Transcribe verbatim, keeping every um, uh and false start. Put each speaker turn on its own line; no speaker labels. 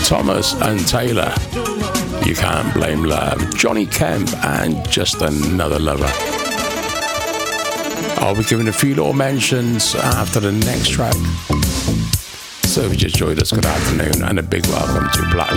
Thomas and Taylor, You Can't Blame Love. Johnny Kemp and Just Another Lover. I'll be giving a few little mentions after the next track. So if you just joined us, good afternoon and a big welcome to Black